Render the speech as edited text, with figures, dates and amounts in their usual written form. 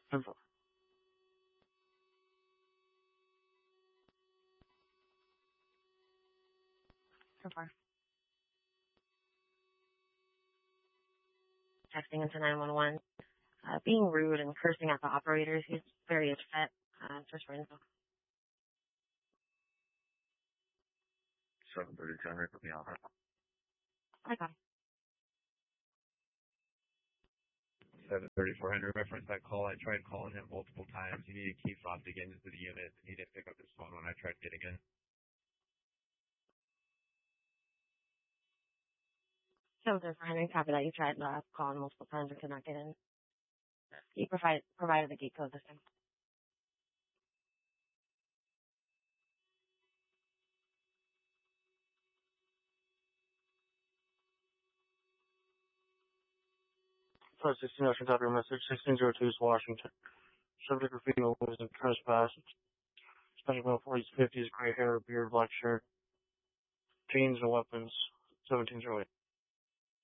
10-4. So far. Texting into 911. Being rude and cursing at the operators. He's very upset. Just for info. 730 Henry, put me on. I got it. 734 Henry, reference that call. I tried calling him multiple times. He needed key fob to get into the unit. He didn't pick up his phone when I tried getting in. 734 Henry, copy that. You tried calling multiple times and could not get in. He provided the gate code this time. Flight 16 Ocean, copy your message. 1602 is Washington. Subject for female was in trespass. Special male 40s, 50s, gray hair, beard, black shirt. Jeans and weapons. 1708.